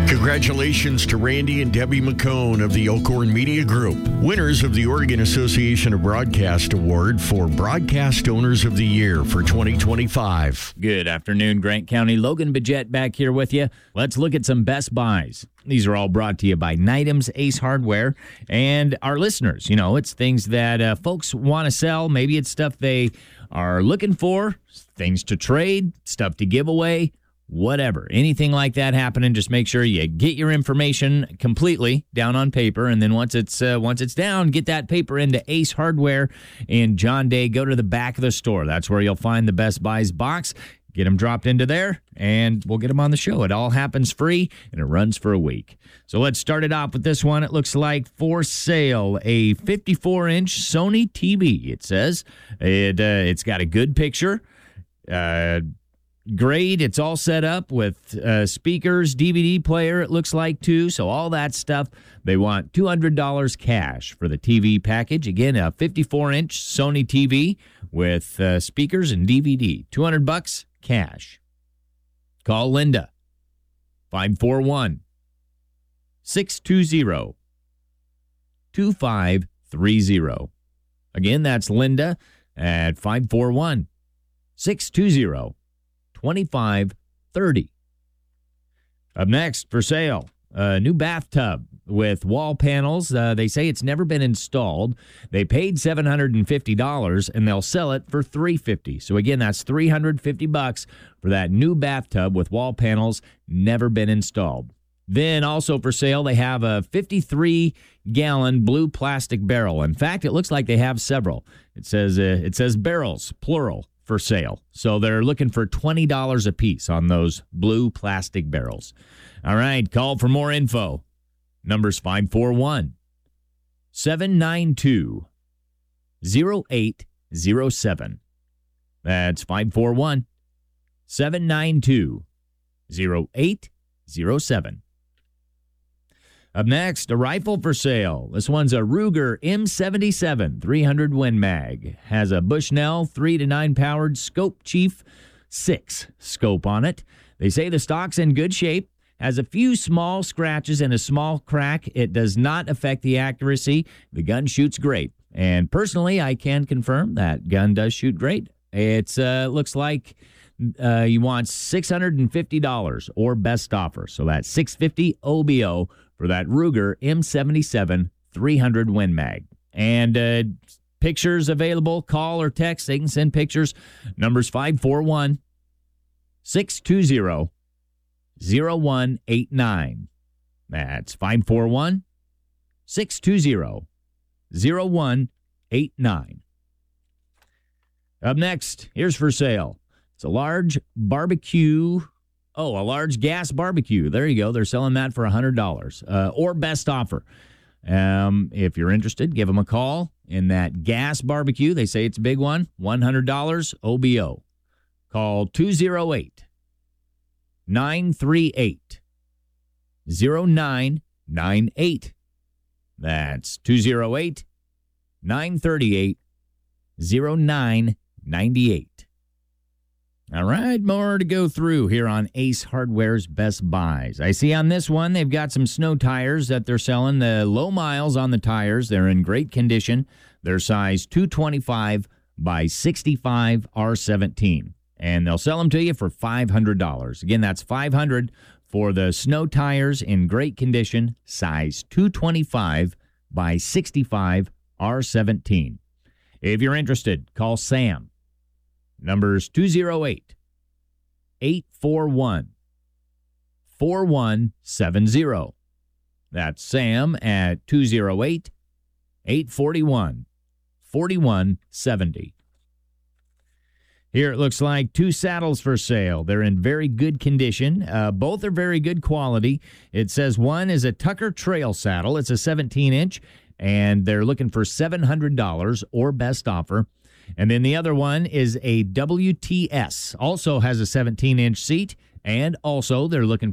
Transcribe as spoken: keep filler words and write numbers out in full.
Congratulations to Randy and Debbie McCone of the Elkhorn Media Group, winners of the Oregon Association of Broadcast Award for Broadcast Owners of the Year for twenty twenty-five. Good afternoon, Grant County. Logan Bajette back here with you. Let's look at some Best Buys. These are all brought to you by Nitams Ace Hardware and our listeners. You know, it's things that uh, folks want to sell. Maybe it's stuff they are looking for, things to trade, stuff to give away. Whatever, anything like that happening, just make sure you get your information completely down on paper, and then once it's uh, once it's down, get that paper into Ace Hardware in John Day. Go to the back of the store. That's where you'll find the Best Buys box. Get them dropped into there, and we'll get them on the show. It all happens free, and it runs for a week. So let's start it off with this one. It looks like for sale, a fifty-four inch Sony T V. It says it uh, it's got a good picture. Uh, Great. It's all set up with uh, speakers, D V D player, it looks like, too. So all that stuff. They want two hundred dollars cash for the T V package. Again, a fifty-four inch Sony T V with uh, speakers and D V D. two hundred bucks cash. Call Linda. five four one, six two zero, two five three zero. Again, that's Linda at five four one, six two zero, twenty-five thirty. Up next, for sale, a new bathtub with wall panels. Uh, they say it's never been installed. They paid seven hundred fifty dollars, and they'll sell it for three hundred fifty dollars. So again, that's three hundred fifty bucks for that new bathtub with wall panels, never been installed. Then also for sale, they have a fifty-three gallon blue plastic barrel. In fact, it looks like they have several. It says uh, it says barrels, plural, for sale. So they're looking for twenty dollars a piece on those blue plastic barrels. All right, call for more info. Number's five four one, seven nine two, zero eight zero seven. That's five four one, seven nine two, zero eight zero seven. Up next, a rifle for sale. This one's a Ruger M seventy-seven three hundred Win Mag. Has a Bushnell three to nine powered Scope Chief six scope on it. They say the stock's in good shape. Has a few small scratches and a small crack. It does not affect the accuracy. The gun shoots great. And personally, I can confirm that gun does shoot great. It uh, looks like uh, you want six hundred fifty dollars or best offer. So that's six hundred fifty dollars O B O for that Ruger M seventy-seven three hundred Win Mag. And uh, pictures available. Call or text. They can send pictures. Number's five four one, six two zero, zero one eight nine. That's five four one, six two zero, zero one eight nine. Up next, here's for sale. It's a large barbecue. Oh, a large gas barbecue. There you go. They're selling that for one hundred dollars uh, or best offer. Um, if you're interested, give them a call in that gas barbecue. They say it's a big one. one hundred dollars O B O. Call two oh eight, nine three eight, oh nine nine eight. That's two oh eight, nine three eight, oh nine nine eight. All right, more to go through here on Ace Hardware's Best Buys. I see on this one, they've got some snow tires that they're selling. The low miles on the tires, they're in great condition. They're size two twenty-five by sixty-five R seventeen. And they'll sell them to you for five hundred dollars. Again, that's five hundred dollars for the snow tires in great condition, size two twenty-five by sixty-five R seventeen. If you're interested, call Sam. Number's two oh eight, eight four one, four one seven zero. That's Sam at two oh eight, eight four one, four one seven zero. Here it looks like two saddles for sale. They're in very good condition. Uh, both are very good quality. It says one is a Tucker Trail saddle. It's a seventeen inch, and they're looking for seven hundred dollars or best offer. And then the other one is a W T S. Also has a seventeen inch seat, and also they're looking